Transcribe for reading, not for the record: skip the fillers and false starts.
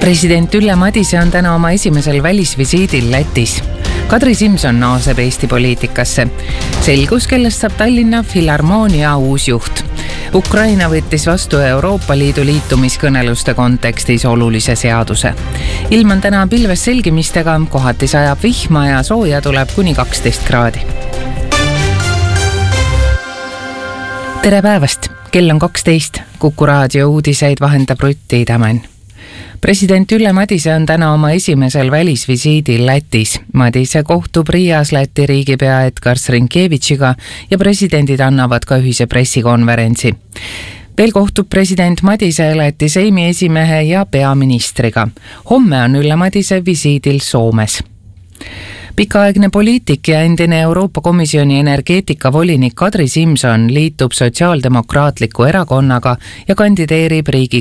President Ülle Madise on täna oma esimesel välisvisiidil Lätis. Kadri Simson naaseb Eesti poliitikasse. Selgus, kellest saab Tallinna Filharmoonia uus juht. Ukraina võttis vastu Euroopa Liidu liitumiskõneluste kontekstis olulise seaduse. Ilm on täna pilves selgimistega, kohati sajab vihma ja sooja tuleb kuni 12 kraadi. Tere päevast! Kell on 12. Kuku raadio uudiseid vahendab Rutti Tämän. President Ülle Madise on täna oma esimesel välisvisiidil Lätis. Madise kohtub Riias Läti riigipea Edgar Rinkevitšiga ja presidendid annavad ka ühise pressikonverentsi. Veel kohtub president Madise Läti Seimi esimehe ja peaministriga. Homme on Ülle Madise visiidil Soomes. Pikaaegne poliitik ja endine Euroopa Komisjoni energeetikavolinik Kadri Simson liitub Sotsiaaldemokraatliku erakonnaga ja kandideerib